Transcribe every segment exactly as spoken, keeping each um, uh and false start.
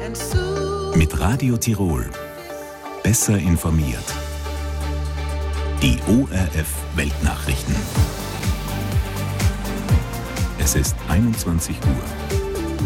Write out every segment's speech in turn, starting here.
Mit Radio Tirol. Besser informiert. Die O R F Weltnachrichten. Es ist einundzwanzig Uhr.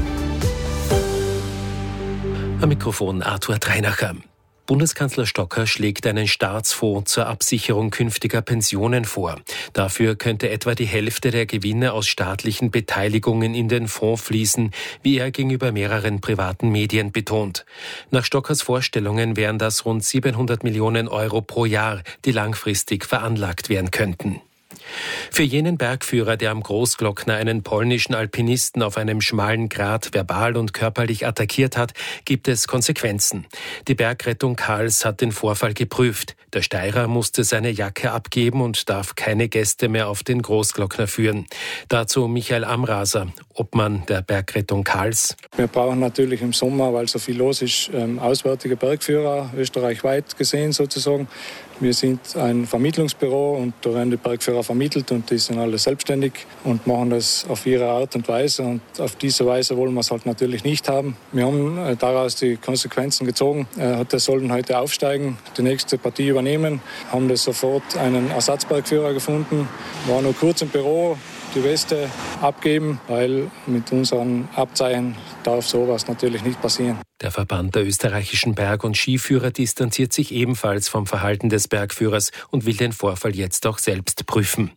Am Mikrofon Arthur Dreinacher. Bundeskanzler Stocker schlägt einen Staatsfonds zur Absicherung künftiger Pensionen vor. Dafür könnte etwa die Hälfte der Gewinne aus staatlichen Beteiligungen in den Fonds fließen, wie er gegenüber mehreren privaten Medien betont. Nach Stockers Vorstellungen wären das rund siebenhundert Millionen Euro pro Jahr, die langfristig veranlagt werden könnten. Für jenen Bergführer, der am Großglockner einen polnischen Alpinisten auf einem schmalen Grat verbal und körperlich attackiert hat, gibt es Konsequenzen. Die Bergrettung Karls hat den Vorfall geprüft. Der Steirer musste seine Jacke abgeben und darf keine Gäste mehr auf den Großglockner führen. Dazu Michael Amraser, Obmann der Bergrettung Karls. Wir brauchen natürlich im Sommer, weil so viel los ist, auswärtige Bergführer, österreichweit gesehen sozusagen. Wir sind ein Vermittlungsbüro und da werden die Bergführer vermittelt und die sind alle selbstständig und machen das auf ihre Art und Weise. Und auf diese Weise wollen wir es halt natürlich nicht haben. Wir haben daraus die Konsequenzen gezogen. Der sollten heute aufsteigen, die nächste Partie übernehmen, haben das sofort einen Ersatzbergführer gefunden, war nur kurz im Büro, die Weste abgeben, weil mit unseren Abzeichen darf sowas natürlich nicht passieren. Der Verband der österreichischen Berg- und Skiführer distanziert sich ebenfalls vom Verhalten des Bergführers und will den Vorfall jetzt auch selbst prüfen.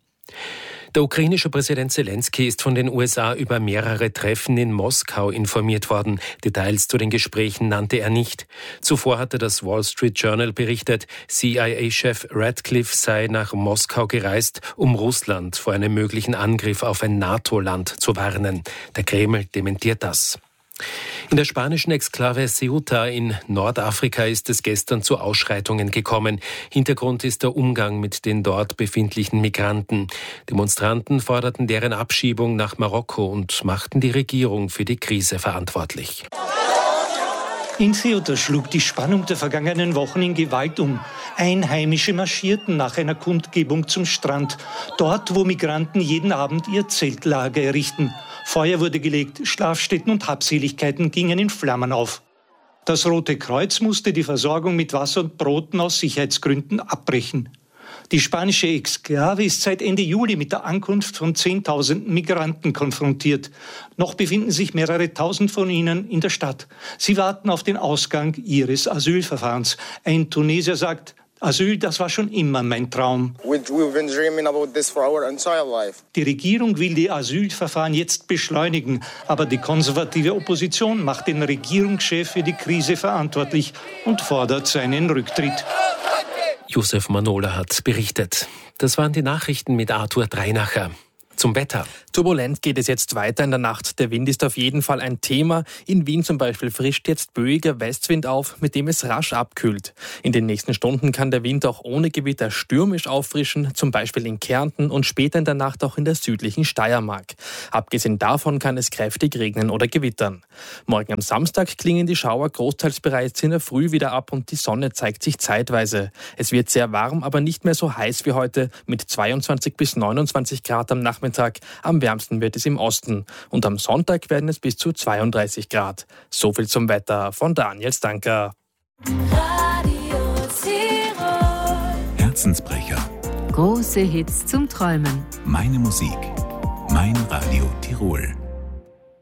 Der ukrainische Präsident Zelensky ist von den U S A über mehrere Treffen in Moskau informiert worden. Details zu den Gesprächen nannte er nicht. Zuvor hatte das Wall Street Journal berichtet, C I A-Chef Radcliffe sei nach Moskau gereist, um Russland vor einem möglichen Angriff auf ein NATO-Land zu warnen. Der Kreml dementiert das. In der spanischen Exklave Ceuta in Nordafrika ist es gestern zu Ausschreitungen gekommen. Hintergrund ist der Umgang mit den dort befindlichen Migranten. Demonstranten forderten deren Abschiebung nach Marokko und machten die Regierung für die Krise verantwortlich. In Ceuta schlug die Spannung der vergangenen Wochen in Gewalt um. Einheimische marschierten nach einer Kundgebung zum Strand, dort, wo Migranten jeden Abend ihr Zeltlager errichten. Feuer wurde gelegt, Schlafstätten und Habseligkeiten gingen in Flammen auf. Das Rote Kreuz musste die Versorgung mit Wasser und Broten aus Sicherheitsgründen abbrechen. Die spanische Exklave ist seit Ende Juli mit der Ankunft von zehntausenden Migranten konfrontiert. Noch befinden sich mehrere tausend von ihnen in der Stadt. Sie warten auf den Ausgang ihres Asylverfahrens. Ein Tunesier sagt: Asyl, das war schon immer mein Traum. Die Regierung will die Asylverfahren jetzt beschleunigen, aber die konservative Opposition macht den Regierungschef für die Krise verantwortlich und fordert seinen Rücktritt. Josef Manola hat berichtet. Das waren die Nachrichten mit Arthur Dreinacher. Zum Wetter. Turbulent geht es jetzt weiter in der Nacht. Der Wind ist auf jeden Fall ein Thema. In Wien zum Beispiel frischt jetzt böiger Westwind auf, mit dem es rasch abkühlt. In den nächsten Stunden kann der Wind auch ohne Gewitter stürmisch auffrischen, zum Beispiel in Kärnten und später in der Nacht auch in der südlichen Steiermark. Abgesehen davon kann es kräftig regnen oder gewittern. Morgen am Samstag klingen die Schauer großteils bereits in der Früh wieder ab und die Sonne zeigt sich zeitweise. Es wird sehr warm, aber nicht mehr so heiß wie heute, mit zweiundzwanzig bis neunundzwanzig Grad am Nachmittag. Am wärmsten wird es im Osten. Und am Sonntag werden es bis zu zweiunddreißig Grad. So viel zum Wetter von Daniel Stanker. Radio Tirol. Herzensbrecher. Große Hits zum Träumen. Meine Musik. Mein Radio Tirol.